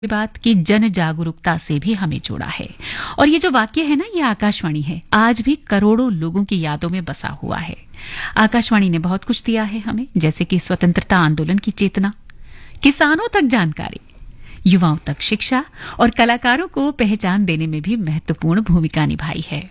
बात की जन जागरूकता से भी हमें जोड़ा है। और ये जो वाक्य है ना, ये आकाशवाणी है, आज भी करोड़ों लोगों की यादों में बसा हुआ है। आकाशवाणी ने बहुत कुछ दिया है हमें, जैसे कि स्वतंत्रता आंदोलन की चेतना, किसानों तक जानकारी, युवाओं तक शिक्षा और कलाकारों को पहचान देने में भी महत्वपूर्ण भूमिका निभाई है।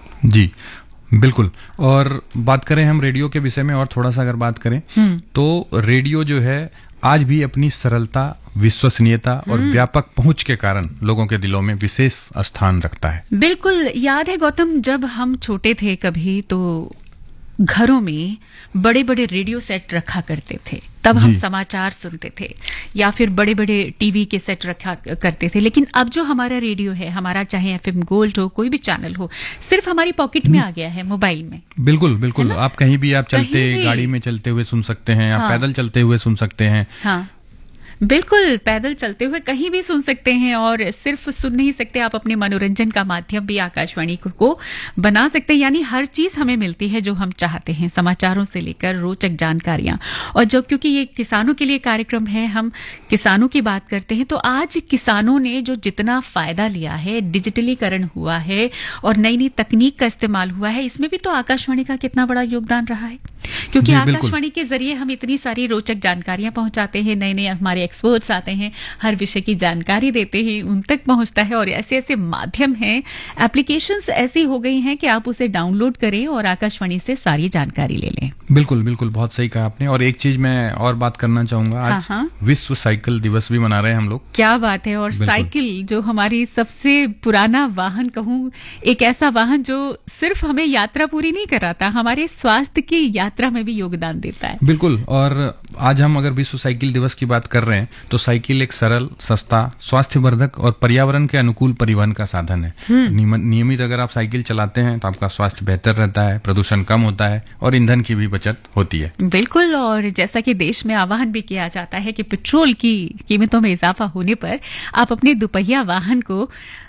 जी बिल्कुल। और बात करें हम रेडियो के विषय में और थोड़ा सा अगर बात करें तो रेडियो जो है आज भी अपनी सरलता, विश्वसनीयता और व्यापक पहुंच के कारण लोगों के दिलों में विशेष स्थान रखता है। बिल्कुल याद है गौतम, जब हम छोटे थे कभी तो घरों में बड़े बड़े रेडियो सेट रखा करते थे, तब हम समाचार सुनते थे, या फिर बड़े बड़े टीवी के सेट रखा करते थे। लेकिन अब जो हमारा रेडियो है, हमारा चाहे एफएम गोल्ड हो, कोई भी चैनल हो, सिर्फ हमारी पॉकेट में आ गया है, मोबाइल में। बिल्कुल बिल्कुल, आप कहीं भी आप चलते गाड़ी में चलते हुए सुन सकते हैं, आप पैदल चलते हुए सुन सकते हैं। हाँ बिल्कुल, पैदल चलते हुए कहीं भी सुन सकते हैं। और सिर्फ सुन नहीं सकते, आप अपने मनोरंजन का माध्यम भी आकाशवाणी को बना सकते हैं। यानी हर चीज हमें मिलती है जो हम चाहते हैं, समाचारों से लेकर रोचक जानकारियां। और जब क्योंकि ये किसानों के लिए कार्यक्रम है, हम किसानों की बात करते हैं, तो आज किसानों ने जो जितना फायदा लिया है, डिजिटलीकरण हुआ है और नई नई तकनीक का इस्तेमाल हुआ है, इसमें भी तो आकाशवाणी का कितना बड़ा योगदान रहा है। क्योंकि आकाशवाणी के जरिए हम इतनी सारी रोचक जानकारियां पहुंचाते हैं, नए नए हमारे एक्सपर्ट्स आते हैं, हर विषय की जानकारी देते हैं, उन तक पहुंचता है। और ऐसे ऐसे माध्यम हैं, एप्लीकेशंस ऐसी हो गई हैं कि आप उसे डाउनलोड करें और आकाशवाणी से सारी जानकारी ले लें। बिल्कुल बिल्कुल, बहुत सही कहा आपने। और एक चीज मैं और बात करना चाहूंगा, आज विश्व साइकिल दिवस भी मना रहे हैं हम लोग। क्या बात है। और साइकिल जो हमारी सबसे पुराना वाहन कहूं, एक ऐसा वाहन जो सिर्फ हमें यात्रा पूरी नहीं कराता, हमारे स्वास्थ्य की यात्रा में भी योगदान देता है। बिल्कुल। और आज हम अगर विश्व साइकिल दिवस की बात कर रहे हैं तो साइकिल एक सरल, सस्ता, स्वास्थ्यवर्धक और पर्यावरण के अनुकूल परिवहन का साधन है। नियमित अगर आप साइकिल चलाते हैं तो आपका स्वास्थ्य बेहतर रहता है, प्रदूषण कम होता है और ईंधन की भी बचत होती है। बिल्कुल। और जैसा कि देश में आह्वान भी किया जाता है कि पेट्रोल की कीमतों में इजाफा होने पर आप अपने दुपहिया वाहन को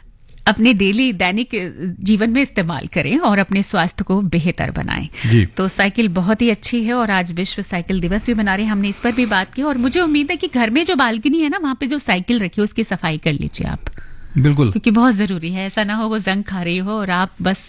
अपने दैनिक जीवन में इस्तेमाल करें और अपने स्वास्थ्य को बेहतर बनाएं। तो साइकिल बहुत ही अच्छी है और आज विश्व साइकिल दिवस भी मना रहे हैं, हमने इस पर भी बात की। और मुझे उम्मीद है कि घर में जो बालकनी है ना, वहां पे जो साइकिल रखी है उसकी सफाई कर लीजिए आप। बिल्कुल, क्योंकि बहुत जरूरी है, ऐसा ना हो वो जंग खा रही हो और आप बस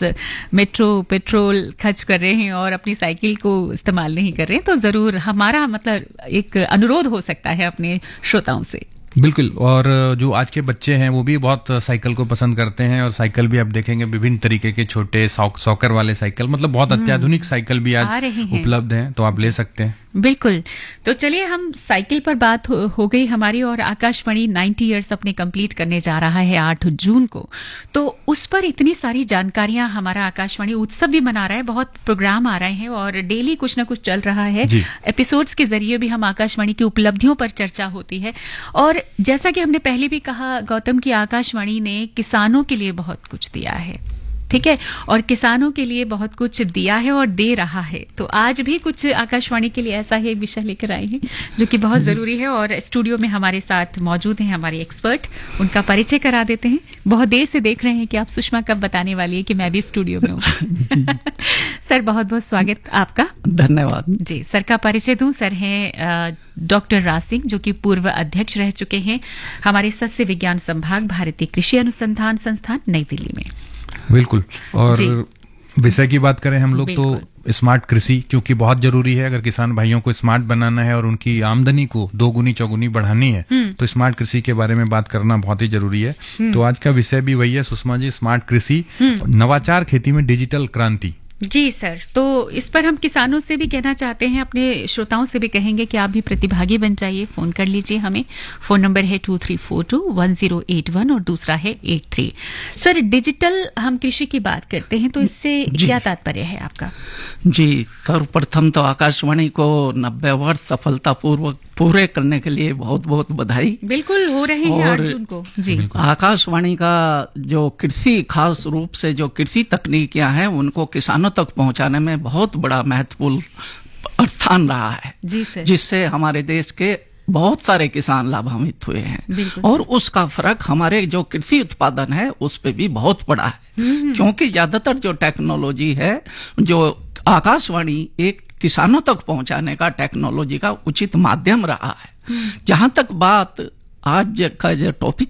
पेट्रोल खर्च कर रहे हैं और अपनी साइकिल को इस्तेमाल नहीं कर रहे हैं। तो जरूर हमारा मतलब एक अनुरोध हो सकता है अपने श्रोताओं से। बिल्कुल। और जो आज के बच्चे हैं वो भी बहुत साइकिल को पसंद करते हैं, और साइकिल भी आप देखेंगे विभिन्न तरीके के छोटे सॉकर वाले साइकिल, मतलब बहुत अत्याधुनिक साइकिल भी आज उपलब्ध हैं, तो आप ले सकते हैं। बिल्कुल। तो चलिए, हम साइकिल पर बात हो गई हमारी, और आकाशवाणी 90 इयर्स अपने कंप्लीट करने जा रहा है 8 जून को। तो उस पर इतनी सारी जानकारियां, हमारा आकाशवाणी उत्सव भी मना रहा है, बहुत प्रोग्राम आ रहे हैं और डेली कुछ ना कुछ चल रहा है। एपिसोड्स के जरिए भी हम आकाशवाणी की उपलब्धियों पर चर्चा होती है। और जैसा कि हमने पहले भी कहा गौतम, की आकाशवाणी ने किसानों के लिए बहुत कुछ दिया है, ठीक है, और किसानों के लिए बहुत कुछ दिया है और दे रहा है। तो आज भी कुछ आकाशवाणी के लिए ऐसा ही एक विषय लेकर आए हैं जो कि बहुत जरूरी है। और स्टूडियो में हमारे साथ मौजूद हैं हमारे एक्सपर्ट, उनका परिचय करा देते हैं। बहुत देर से देख रहे हैं कि आप सुषमा कब बताने वाली है कि मैं भी स्टूडियो में हूँ। सर बहुत बहुत स्वागत आपका। धन्यवाद जी। सर का परिचय दूं, सर हैं डॉक्टर राज सिंह, जो कि पूर्व अध्यक्ष रह चुके हैं हमारे सस्य विज्ञान संभाग, भारतीय कृषि अनुसंधान संस्थान, नई दिल्ली में। बिल्कुल। और विषय की बात करें हम लोग तो स्मार्ट कृषि, क्योंकि बहुत जरूरी है। अगर किसान भाइयों को स्मार्ट बनाना है और उनकी आमदनी को 2 गुनी 4 गुनी बढ़ानी है तो स्मार्ट कृषि के बारे में बात करना बहुत ही जरूरी है। तो आज का विषय भी वही है सुषमा जी, स्मार्ट कृषि, नवाचार खेती में डिजिटल क्रांति। जी सर। तो इस पर हम किसानों से भी कहना चाहते हैं, अपने श्रोताओं से भी कहेंगे कि आप भी प्रतिभागी बन जाइए, फोन कर लीजिए हमें। फोन नंबर है 23421081 और दूसरा है 83। सर, डिजिटल हम कृषि की बात करते हैं तो इससे क्या तात्पर्य है आपका? जी, सर्वप्रथम तो आकाशवाणी को 90 वर्ष सफलतापूर्वक पूरे करने के लिए बहुत बहुत बधाई। बिल्कुल, हो रहे हैं 8 जून को। जी। आकाशवाणी का जो कृषि, खास रूप से जो कृषि तकनीकियां हैं, उनको किसानों तक पहुंचाने में बहुत बड़ा महत्वपूर्ण स्थान रहा है। जी सर। जिससे हमारे देश के बहुत सारे किसान लाभान्वित हुए हैं। और उसका फर्क हमारे जो कृषि उत्पादन है उस पे भी बहुत पड़ा है, क्योंकि ज्यादातर जो टेक्नोलॉजी है, जो आकाशवाणी एक किसानों तक पहुंचाने का टेक्नोलॉजी का उचित माध्यम रहा है। जहां तक बात आज का जो टॉपिक